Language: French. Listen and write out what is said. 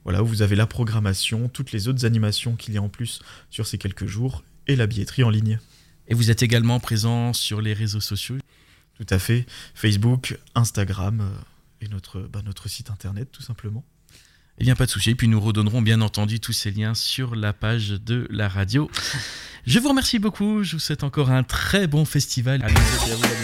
Voilà, où vous avez la programmation, toutes les autres animations qu'il y a en plus sur ces quelques jours et la billetterie en ligne. Et vous êtes également présent sur les réseaux sociaux? Tout à fait, Facebook, Instagram et notre site internet tout simplement. Eh bien, pas de souci. Puis nous redonnerons bien entendu tous ces liens sur la page de la radio. Je vous remercie beaucoup. Je vous souhaite encore un très bon festival. À bientôt.